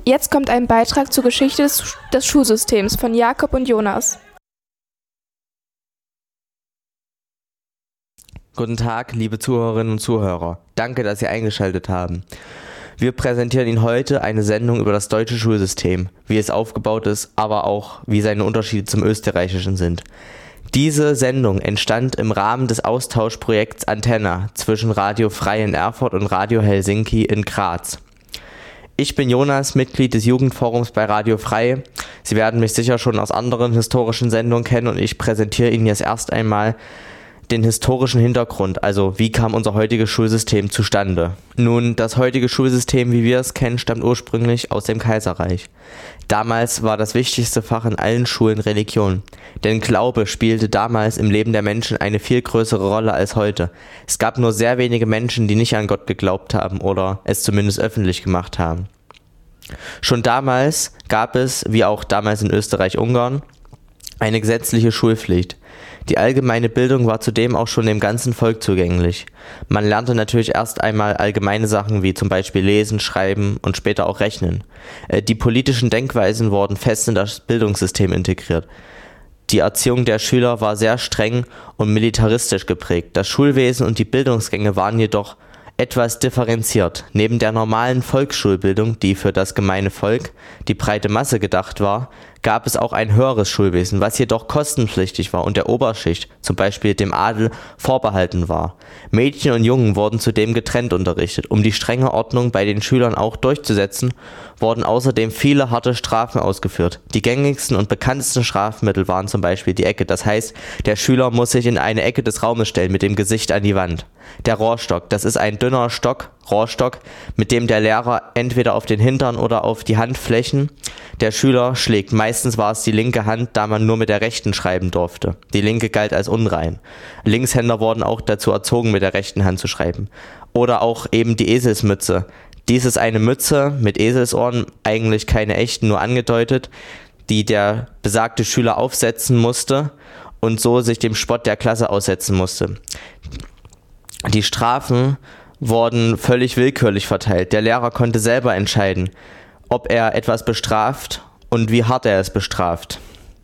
Jetzt kommt ein Beitrag zur Geschichte des Schulsystems von Jakob und Jonas. Guten Tag, liebe Zuhörerinnen und Zuhörer. Danke, dass Sie eingeschaltet haben. Wir präsentieren Ihnen heute eine Sendung über das deutsche Schulsystem, wie es aufgebaut ist, aber auch wie seine Unterschiede zum österreichischen sind. Diese Sendung entstand im Rahmen des Austauschprojekts Antenna zwischen Radio Frei in Erfurt und Radio Helsinki in Graz. Ich bin Jonas, Mitglied des Jugendforums bei Radio Frei. Sie werden mich sicher schon aus anderen historischen Sendungen kennen und ich präsentiere Ihnen jetzt erst einmal den historischen Hintergrund, also wie kam unser heutiges Schulsystem zustande. Nun, das heutige Schulsystem, wie wir es kennen, stammt ursprünglich aus dem Kaiserreich. Damals war das wichtigste Fach in allen Schulen Religion, denn Glaube spielte damals im Leben der Menschen eine viel größere Rolle als heute. Es gab nur sehr wenige Menschen, die nicht an Gott geglaubt haben oder es zumindest öffentlich gemacht haben. Schon damals gab es, wie auch damals in Österreich-Ungarn, eine gesetzliche Schulpflicht. Die allgemeine Bildung war zudem auch schon dem ganzen Volk zugänglich. Man lernte natürlich erst einmal allgemeine Sachen wie zum Beispiel Lesen, Schreiben und später auch Rechnen. Die politischen Denkweisen wurden fest in das Bildungssystem integriert. Die Erziehung der Schüler war sehr streng und militaristisch geprägt. Das Schulwesen und die Bildungsgänge waren jedoch etwas differenziert. Neben der normalen Volksschulbildung, die für das gemeine Volk, die breite Masse gedacht war, gab es auch ein höheres Schulwesen, was jedoch kostenpflichtig war und der Oberschicht, zum Beispiel dem Adel, vorbehalten war. Mädchen und Jungen wurden zudem getrennt unterrichtet. Um die strenge Ordnung bei den Schülern auch durchzusetzen, wurden außerdem viele harte Strafen ausgeführt. Die gängigsten und bekanntesten Strafmittel waren zum Beispiel die Ecke. Das heißt, der Schüler muss sich in eine Ecke des Raumes stellen mit dem Gesicht an die Wand. Der Rohrstock, das ist ein dünner Rohrstock, mit dem der Lehrer entweder auf den Hintern oder auf die Handflächen der Schüler schlägt. Meistens war es die linke Hand, da man nur mit der rechten schreiben durfte. Die linke galt als unrein. Linkshänder wurden auch dazu erzogen, mit der rechten Hand zu schreiben. Oder auch eben die Eselsmütze. Dies ist eine Mütze mit Eselsohren, eigentlich keine echten, nur angedeutet, die der besagte Schüler aufsetzen musste und so sich dem Spott der Klasse aussetzen musste. Die Strafen wurden völlig willkürlich verteilt. Der Lehrer konnte selber entscheiden, ob er etwas bestraft und wie hart er es bestraft.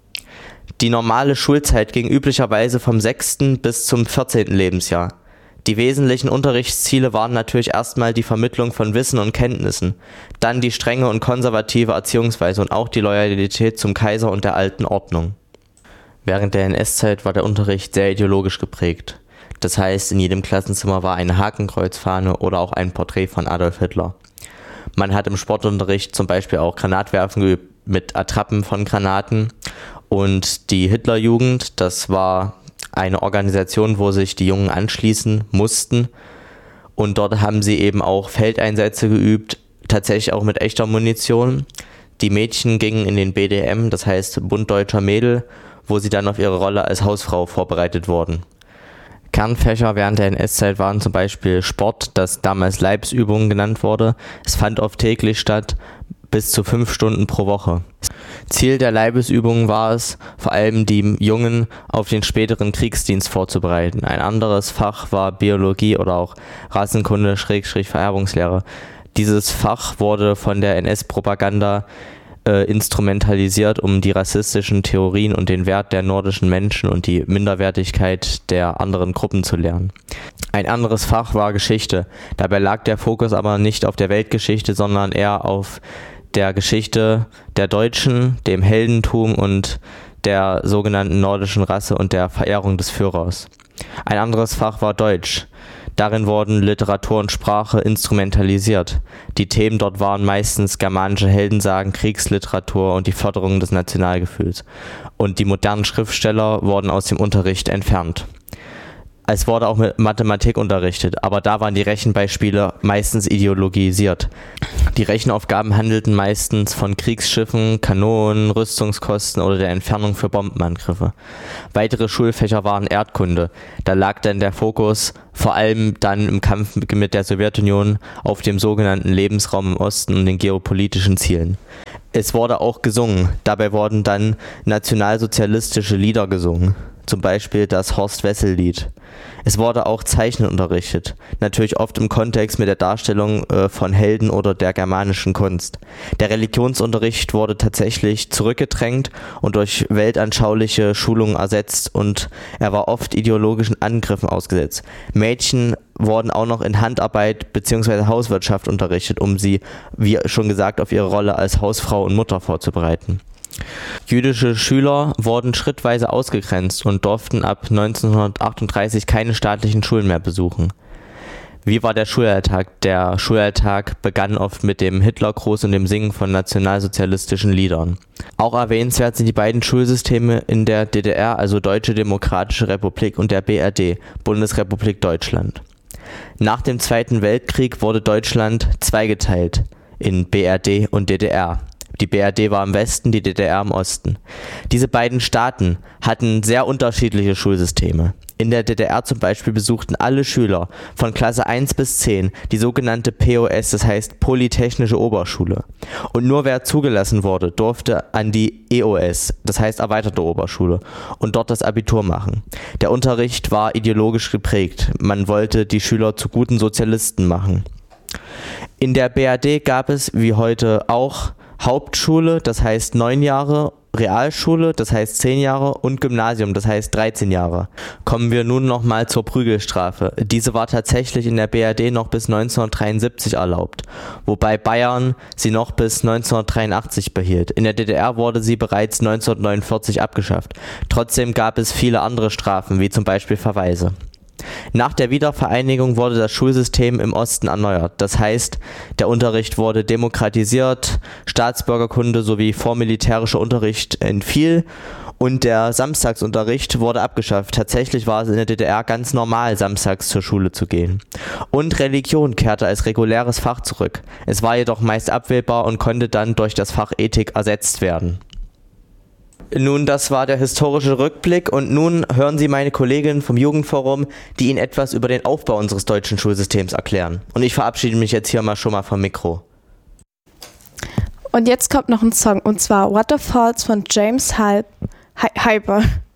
Die normale Schulzeit ging üblicherweise vom 6. bis zum 14. Lebensjahr. Die wesentlichen Unterrichtsziele waren natürlich erstmal die Vermittlung von Wissen und Kenntnissen, dann die strenge und konservative Erziehungsweise und auch die Loyalität zum Kaiser und der alten Ordnung. Während der NS-Zeit war der Unterricht sehr ideologisch geprägt. Das heißt, in jedem Klassenzimmer war eine Hakenkreuzfahne oder auch ein Porträt von Adolf Hitler. Man hat im Sportunterricht zum Beispiel auch Granatwerfen geübt mit Attrappen von Granaten. Und die Hitlerjugend, das war eine Organisation, wo sich die Jungen anschließen mussten. Und dort haben sie eben auch Feldeinsätze geübt, tatsächlich auch mit echter Munition. Die Mädchen gingen in den BDM, das heißt Bund Deutscher Mädel, wo sie dann auf ihre Rolle als Hausfrau vorbereitet wurden. Kernfächer während der NS-Zeit waren zum Beispiel Sport, das damals Leibesübungen genannt wurde. Es fand oft täglich statt, bis zu 5 Stunden pro Woche. Ziel der Leibesübungen war es, vor allem die Jungen auf den späteren Kriegsdienst vorzubereiten. Ein anderes Fach war Biologie oder auch Rassenkunde/Vererbungslehre. Dieses Fach wurde von der NS-Propaganda instrumentalisiert, um die rassistischen Theorien und den Wert der nordischen Menschen und die Minderwertigkeit der anderen Gruppen zu lernen. Ein anderes Fach war Geschichte. Dabei lag der Fokus aber nicht auf der Weltgeschichte, sondern eher auf der Geschichte der Deutschen, dem Heldentum und der sogenannten nordischen Rasse und der Verehrung des Führers. Ein anderes Fach war Deutsch. Darin wurden Literatur und Sprache instrumentalisiert. Die Themen dort waren meistens germanische Heldensagen, Kriegsliteratur und die Förderung des Nationalgefühls. Und die modernen Schriftsteller wurden aus dem Unterricht entfernt. Es wurde auch mit Mathematik unterrichtet, aber da waren die Rechenbeispiele meistens ideologisiert. Die Rechenaufgaben handelten meistens von Kriegsschiffen, Kanonen, Rüstungskosten oder der Entfernung für Bombenangriffe. Weitere Schulfächer waren Erdkunde. Da lag dann der Fokus vor allem dann im Kampf mit der Sowjetunion auf dem sogenannten Lebensraum im Osten und den geopolitischen Zielen. Es wurde auch gesungen. Dabei wurden dann nationalsozialistische Lieder gesungen. zum Beispiel das Horst-Wessel-Lied. Es wurde auch Zeichnen unterrichtet, natürlich oft im Kontext mit der Darstellung von Helden oder der germanischen Kunst. Der Religionsunterricht wurde tatsächlich zurückgedrängt und durch weltanschauliche Schulungen ersetzt und er war oft ideologischen Angriffen ausgesetzt. Mädchen wurden auch noch in Handarbeit bzw. Hauswirtschaft unterrichtet, um sie, wie schon gesagt, auf ihre Rolle als Hausfrau und Mutter vorzubereiten. Jüdische Schüler wurden schrittweise ausgegrenzt und durften ab 1938 keine staatlichen Schulen mehr besuchen. Wie war der Schulalltag? Der Schulalltag begann oft mit dem Hitlergruß und dem Singen von nationalsozialistischen Liedern. Auch erwähnenswert sind die beiden Schulsysteme in der DDR, also Deutsche Demokratische Republik, und der BRD, Bundesrepublik Deutschland. Nach dem Zweiten Weltkrieg wurde Deutschland zweigeteilt in BRD und DDR. Die BRD war im Westen, die DDR im Osten. Diese beiden Staaten hatten sehr unterschiedliche Schulsysteme. In der DDR zum Beispiel besuchten alle Schüler von Klasse 1 bis 10 die sogenannte POS, das heißt Polytechnische Oberschule. Und nur wer zugelassen wurde, durfte an die EOS, das heißt erweiterte Oberschule, und dort das Abitur machen. Der Unterricht war ideologisch geprägt. Man wollte die Schüler zu guten Sozialisten machen. In der BRD gab es, wie heute auch, Hauptschule, das heißt 9 Jahre, Realschule, das heißt 10 Jahre und Gymnasium, das heißt 13 Jahre. Kommen wir nun nochmal zur Prügelstrafe. Diese war tatsächlich in der BRD noch bis 1973 erlaubt, wobei Bayern sie noch bis 1983 behielt. In der DDR wurde sie bereits 1949 abgeschafft. Trotzdem gab es viele andere Strafen, wie zum Beispiel Verweise. Nach der Wiedervereinigung wurde das Schulsystem im Osten erneuert. Das heißt, der Unterricht wurde demokratisiert, Staatsbürgerkunde sowie vormilitärischer Unterricht entfiel und der Samstagsunterricht wurde abgeschafft. Tatsächlich war es in der DDR ganz normal, samstags zur Schule zu gehen. Und Religion kehrte als reguläres Fach zurück. Es war jedoch meist abwählbar und konnte dann durch das Fach Ethik ersetzt werden. Nun, das war der historische Rückblick und nun hören Sie meine Kollegin vom Jugendforum, die Ihnen etwas über den Aufbau unseres deutschen Schulsystems erklären. Und ich verabschiede mich jetzt hier schon mal vom Mikro. Und jetzt kommt noch ein Song, und zwar Waterfalls von James Hyper.